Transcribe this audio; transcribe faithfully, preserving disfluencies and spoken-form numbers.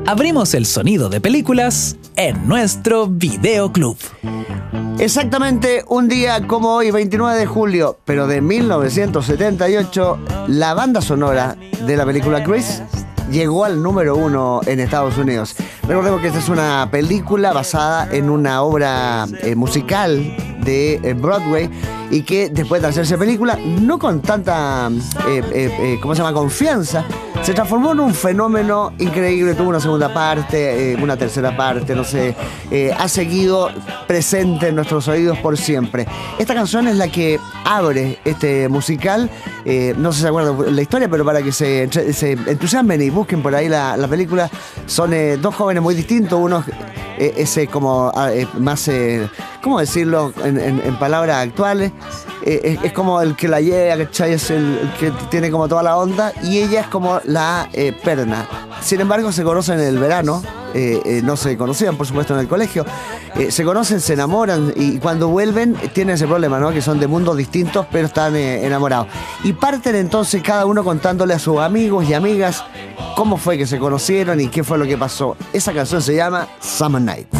abrimos el sonido de películas en nuestro videoclub. Exactamente un día como hoy, veintinueve de julio, pero de mil novecientos setenta y ocho, la banda sonora de la película Grease llegó al número uno en Estados Unidos. Recordemos que esta es una película basada en una obra eh, musical de eh, Broadway, y que después de hacerse película, no con tanta, eh, eh, eh, ¿cómo se llama?, confianza, se transformó en un fenómeno increíble. Tuvo una segunda parte, eh, una tercera parte, no sé, eh, ha seguido presente en nuestros oídos por siempre. Esta canción es la que abre este musical. Eh, no sé si se acuerdan la historia, pero para que se, se entusiasmen y busquen por ahí la, la película, son eh, dos jóvenes muy distintos. Uno eh, es eh, como eh, más, eh, ¿cómo decirlo en, en, en palabras actuales? Eh, es, es como el que la llega, ¿cachai? Es el, el que tiene como toda la onda, y ella es como la eh, perna. Sin embargo, se conocen en el verano, eh, eh, no se conocían, por supuesto, en el colegio. Eh, se conocen, se enamoran, y cuando vuelven tienen ese problema, ¿no? Que son de mundos distintos, pero están eh, enamorados. Y parten entonces cada uno contándole a sus amigos y amigas cómo fue que se conocieron y qué fue lo que pasó. Esa canción se llama Summer Night.